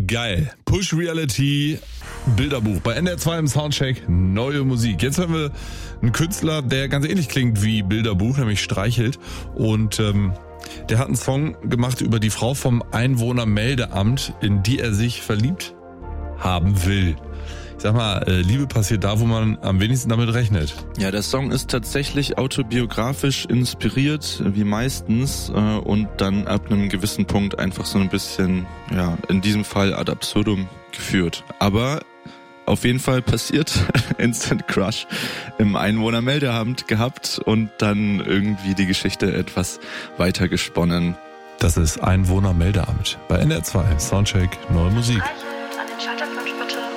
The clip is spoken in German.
Geil. Push Reality, Bilderbuch. Bei NDR 2 im Soundcheck, neue Musik. Jetzt hören wir einen Künstler, der ganz ähnlich klingt wie Bilderbuch, nämlich Streichelt. Und der hat einen Song gemacht über die Frau vom Einwohnermeldeamt, in die er sich verliebt haben will. Ich sag mal, Liebe passiert da, wo man am wenigsten damit rechnet. Ja, der Song ist tatsächlich autobiografisch inspiriert, wie meistens, und dann ab einem gewissen Punkt einfach so ein bisschen, ja, in diesem Fall ad absurdum geführt. Aber auf jeden Fall passiert, Instant Crush im Einwohnermeldeamt gehabt und dann irgendwie die Geschichte etwas weiter gesponnen. Das ist Einwohnermeldeamt. Bei NDR 2, Soundcheck, neue Musik. An den